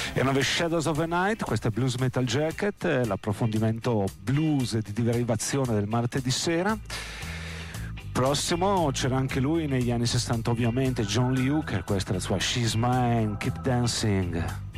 Erano Shadows of the Night, questo è Blues Metal Jacket, l'approfondimento blues di derivazione del martedì sera. Prossimo c'era anche lui negli anni 60 ovviamente, John Lee Hooker, questa è la sua She's Mine, Keep Dancing.